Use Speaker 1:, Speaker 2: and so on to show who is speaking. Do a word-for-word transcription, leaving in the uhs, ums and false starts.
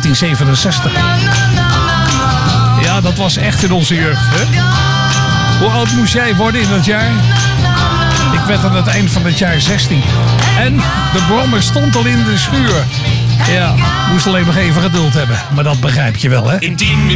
Speaker 1: negentien zevenenzestig. Ja, dat was echt in onze jeugd, hè? Hoe oud moest jij worden in dat jaar? Ik werd aan het eind van het jaar zestien. En de brommer stond al in de schuur. Ja, moest alleen nog even geduld hebben. Maar dat begrijp je wel, hè?